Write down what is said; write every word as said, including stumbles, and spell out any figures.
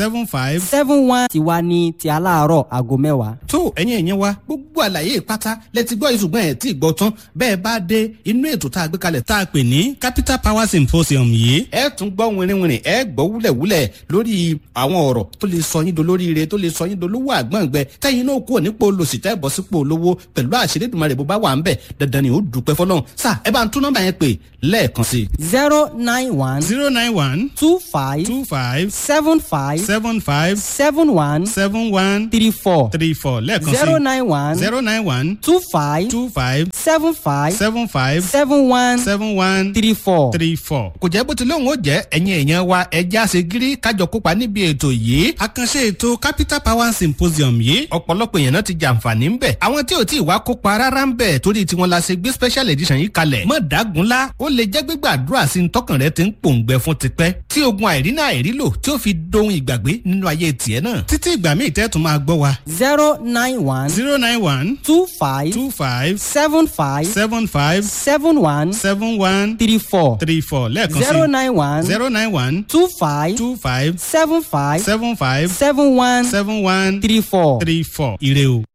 seven five seven one tiwa ní ti aláàárọ̀ aago mẹ́wàá. tó ẹ̀yin ẹ̀yin wa gbogbo àlàyé pátá lẹ ti gbọ́ ìṣùgbọ́n ẹ̀ tí ì gbọ́ tán bẹ́ẹ̀ bá dé inú ètò tá a gbé kalẹ̀ tá a pè ní capital power symposium yìí ẹ tún gbọ́ wìnrìnwìnrìn ẹ gbọ́ wúlẹ̀wúlẹ̀ lórí àwọn ọ̀rọ̀ tó lè sọ yín dolóríire tó lè sọ yín dolówó àgbọ̀ngbẹ tẹ́yìn náà kúrò nípò olòṣì tẹ́ bọ́ sípò olówó pẹ̀lú àṣírí Èdùmàrè bó bá wà ń bẹ̀ dandan ni ó dúpẹ́ fọlọ́run sáà ẹ bá ń tún nọ́mbà yẹn pè lẹ́ẹ̀kan sí. zero nine one zero nine one two five two five seven five seven five seven one seven one three four three four lẹ́ẹ̀kan sí. zero nine one zero nine one two five two five seven five seven five seven one seven one three four. three four. kò jẹ́ bó ti lóun ó jẹ́ ẹ̀yin èèyàn wa ẹja ṣe gírí kájọ kópa níbi ètò yìí. àkànṣe ètò capital power symposium yìí ọ̀pọ̀lọpọ̀ èèyàn náà ti jàǹfààní ń bẹ̀. àwọn tí ò tí ì wá kópa rárá ń bẹ̀ torí tiwọn la ṣe gbé special edition yìí kalẹ̀. mọ̀ dágunlá ó lè jẹ́ gbígbàdúrà sí tọkàn rẹ ti ń pòǹgbẹ fún tipẹ́ tí ogun àìrínà àìrílò tí ó fi dohun ìgbàgbé nínú ayé tiẹ̀ náà. títí ìgbà míì tẹ́ tún máa gbọ́ wa. zero nine one zero nine one two five two five seven five seven five seven one seven one three four three four lẹ́ẹ̀kan sí. zero nine one zero nine one two five two five seven five seven five seven one seven one three four. three four. ire o.